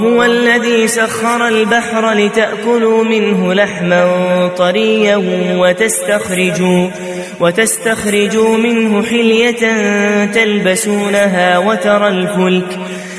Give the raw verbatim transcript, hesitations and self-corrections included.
هو الذي سخر البحر لتأكلوا منه لحما طريا وتستخرجوا, وتستخرجوا منه حلية تلبسونها وترى الفلك